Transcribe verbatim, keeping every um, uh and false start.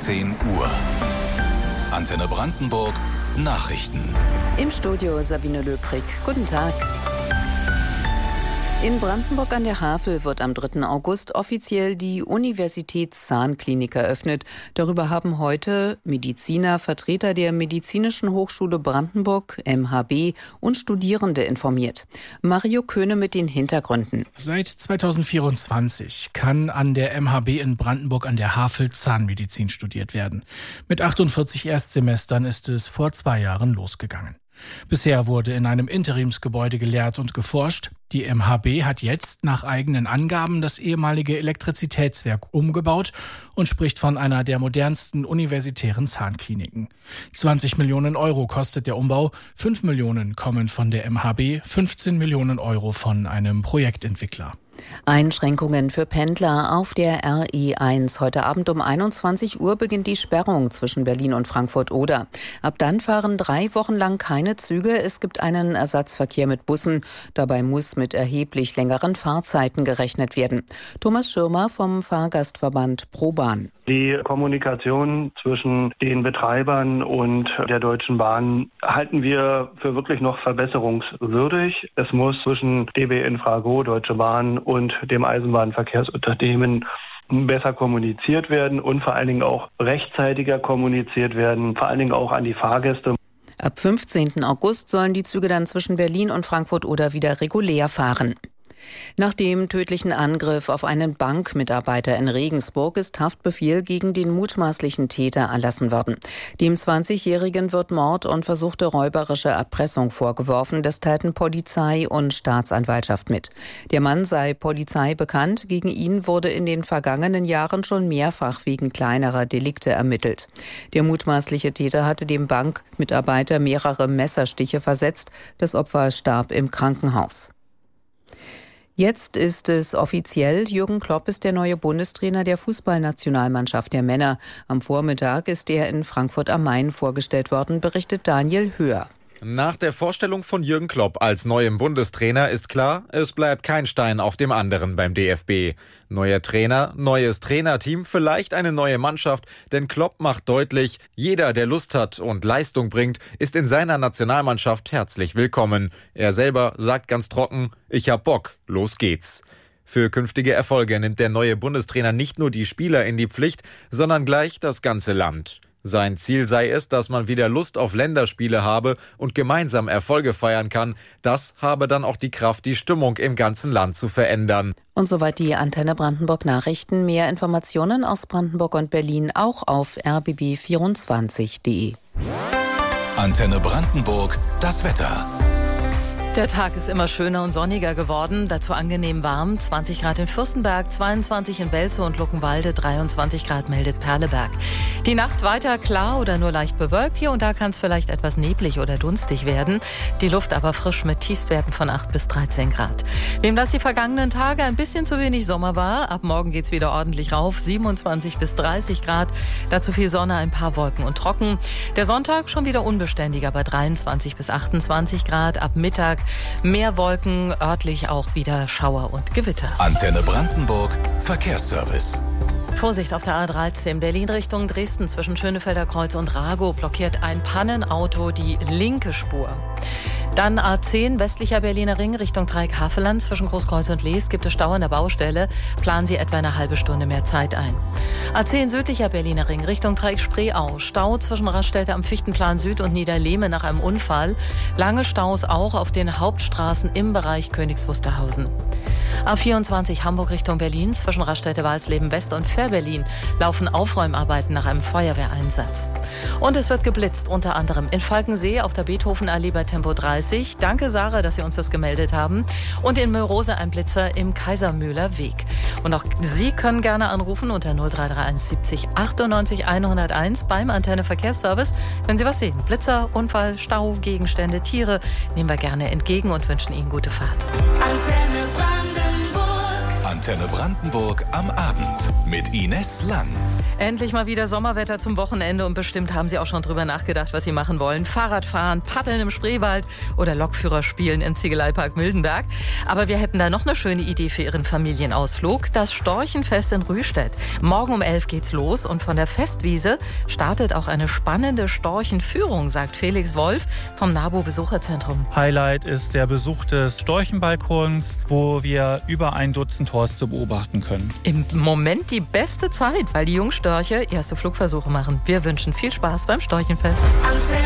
zehn Uhr. Antenne Brandenburg Nachrichten. Im Studio Sabine Löbrig. Guten Tag. In Brandenburg an der Havel wird am dritten August offiziell die Universitätszahnklinik eröffnet. Darüber haben heute Mediziner, Vertreter der Medizinischen Hochschule Brandenburg, M H B und Studierende informiert. Mario Köhne mit den Hintergründen. Seit zweitausendvierundzwanzig kann an der M H B in Brandenburg an der Havel Zahnmedizin studiert werden. Mit achtundvierzig Erstsemestern ist es vor zwei Jahren losgegangen. Bisher wurde in einem Interimsgebäude gelehrt und geforscht. Die M H B hat jetzt nach eigenen Angaben das ehemalige Elektrizitätswerk umgebaut und spricht von einer der modernsten universitären Zahnkliniken. zwanzig Millionen Euro kostet der Umbau, fünf Millionen kommen von der M H B, fünfzehn Millionen Euro von einem Projektentwickler. Einschränkungen für Pendler auf der R E eins. Heute Abend um einundzwanzig Uhr beginnt die Sperrung zwischen Berlin und Frankfurt-Oder. Ab dann fahren drei Wochen lang keine Züge. Es gibt einen Ersatzverkehr mit Bussen. Dabei muss mit erheblich längeren Fahrzeiten gerechnet werden. Thomas Schirmer vom Fahrgastverband ProBahn. Die Kommunikation zwischen den Betreibern und der Deutschen Bahn halten wir für wirklich noch verbesserungswürdig. Es muss zwischen D B Infrago, Deutsche Bahn und dem Eisenbahnverkehrsunternehmen besser kommuniziert werden und vor allen Dingen auch rechtzeitiger kommuniziert werden, vor allen Dingen auch an die Fahrgäste. Ab fünfzehnten August sollen die Züge dann zwischen Berlin und Frankfurt-Oder wieder regulär fahren. Nach dem tödlichen Angriff auf einen Bankmitarbeiter in Regensburg ist Haftbefehl gegen den mutmaßlichen Täter erlassen worden. Dem zwanzigjährigen wird Mord und versuchte räuberische Erpressung vorgeworfen. Das teilten Polizei und Staatsanwaltschaft mit. Der Mann sei Polizei bekannt. Gegen ihn wurde in den vergangenen Jahren schon mehrfach wegen kleinerer Delikte ermittelt. Der mutmaßliche Täter hatte dem Bankmitarbeiter mehrere Messerstiche versetzt. Das Opfer starb im Krankenhaus. Jetzt ist es offiziell, Jürgen Klopp ist der neue Bundestrainer der Fußballnationalmannschaft der Männer. Am Vormittag ist er in Frankfurt am Main vorgestellt worden, berichtet Daniel Höher. Nach der Vorstellung von Jürgen Klopp als neuem Bundestrainer ist klar, es bleibt kein Stein auf dem anderen beim D F B. Neuer Trainer, neues Trainerteam, vielleicht eine neue Mannschaft, denn Klopp macht deutlich, jeder, der Lust hat und Leistung bringt, ist in seiner Nationalmannschaft herzlich willkommen. Er selber sagt ganz trocken, ich hab Bock, los geht's. Für künftige Erfolge nimmt der neue Bundestrainer nicht nur die Spieler in die Pflicht, sondern gleich das ganze Land. Sein Ziel sei es, dass man wieder Lust auf Länderspiele habe und gemeinsam Erfolge feiern kann. Das habe dann auch die Kraft, die Stimmung im ganzen Land zu verändern. Und soweit die Antenne Brandenburg Nachrichten. Mehr Informationen aus Brandenburg und Berlin auch auf r b b vierundzwanzig punkt d e. Antenne Brandenburg, das Wetter. Der Tag ist immer schöner und sonniger geworden, dazu angenehm warm. zwanzig Grad in Fürstenberg, zweiundzwanzig in Welzow und Luckenwalde, dreiundzwanzig Grad meldet Perleberg. Die Nacht weiter klar oder nur leicht bewölkt. Hier und da kann es vielleicht etwas neblig oder dunstig werden. Die Luft aber frisch mit Tiefstwerten von acht bis dreizehn Grad. Wem das die vergangenen Tage ein bisschen zu wenig Sommer war, ab morgen geht's wieder ordentlich rauf. siebenundzwanzig bis dreißig Grad, dazu viel Sonne, ein paar Wolken und trocken. Der Sonntag schon wieder unbeständiger bei dreiundzwanzig bis achtundzwanzig Grad. Ab Mittag mehr Wolken, örtlich auch wieder Schauer und Gewitter. Antenne Brandenburg, Verkehrsservice. Vorsicht auf der A dreizehn, Berlin Richtung Dresden zwischen Schönefelder Kreuz und Ragow blockiert ein Pannenauto die linke Spur. Dann A zehn, westlicher Berliner Ring Richtung Dreieck-Havelland. Zwischen Großkreuz und Lees gibt es Stau an der Baustelle. Planen Sie etwa eine halbe Stunde mehr Zeit ein. A zehn, südlicher Berliner Ring Richtung Dreieck-Spreeau. Stau zwischen Raststätte am Fichtenplan Süd und Niederlehme nach einem Unfall. Lange Staus auch auf den Hauptstraßen im Bereich Königs Wusterhausen. A vierundzwanzig, Hamburg Richtung Berlin. Zwischen Raststätte Walsleben West und Fährberlin laufen Aufräumarbeiten nach einem Feuerwehreinsatz. Und es wird geblitzt, unter anderem in Falkensee auf der Beethovenallee bei Tempo dreißig. Danke, Sarah, dass Sie uns das gemeldet haben. Und in Mörose ein Blitzer im Kaisermühler Weg. Und auch Sie können gerne anrufen unter null drei drei eins siebzig achtundneunzig hunderteins beim Antenne Verkehrsservice. Wenn Sie was sehen, Blitzer, Unfall, Stau, Gegenstände, Tiere, nehmen wir gerne entgegen und wünschen Ihnen gute Fahrt. Antenne Brandenburg. Antenne Brandenburg am Abend. mit Ines Lang. Endlich mal wieder Sommerwetter zum Wochenende und bestimmt haben Sie auch schon drüber nachgedacht, was Sie machen wollen. Fahrradfahren, paddeln im Spreewald oder Lokführer spielen im Ziegeleipark Mildenberg. Aber wir hätten da noch eine schöne Idee für Ihren Familienausflug. Das Storchenfest in Rüstedt. Morgen um elf geht's los und von der Festwiese startet auch eine spannende Storchenführung, sagt Felix Wolf vom NABU Besucherzentrum. Highlight ist der Besuch des Storchenbalkons, wo wir über ein Dutzend Horste beobachten können. Im Moment die beste Zeit, weil die Jungstörche erste Flugversuche machen. Wir wünschen viel Spaß beim Storchenfest.